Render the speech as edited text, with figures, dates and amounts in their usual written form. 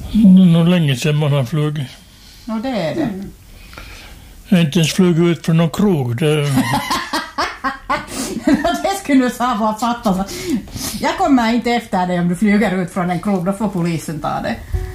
Nog länge sedan man har flugit. No, det är det. Jag har inte ens flugit ut från någon krog. Det skulle du säga bara fattas. Jag kommer inte efter dig om du flyger ut från en krog, då får polisen ta det.